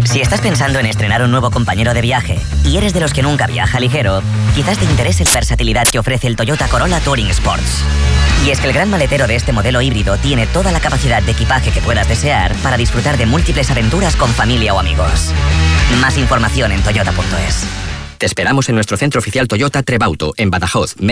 Si estás pensando en estrenar un nuevo compañero de viaje y eres de los que nunca viaja ligero, quizás te interese la versatilidad que ofrece el Toyota Corolla Touring Sports. Y es que el gran maletero de este modelo híbrido tiene toda la capacidad de equipaje que puedas desear para disfrutar de múltiples aventuras con familia o amigos. Más información en toyota.es. Te esperamos en nuestro centro oficial Toyota Trebauto, en Badajoz.